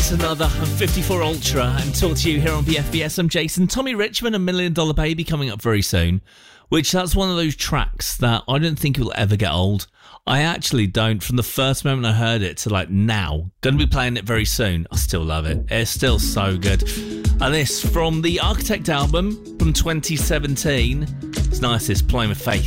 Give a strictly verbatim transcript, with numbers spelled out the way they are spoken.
It's another fifty-four Ultra and talk to you here on B F B S. I'm Jason. Tommy Richmond and Million Dollar Baby coming up very soon, which that's one of those tracks that I don't think will ever get old. I actually don't. From the first moment I heard it to like now, going to be playing it very soon. I still love it. It's still so good. And this from the Architect album from twenty seventeen. It's nice, this Playing with Faith.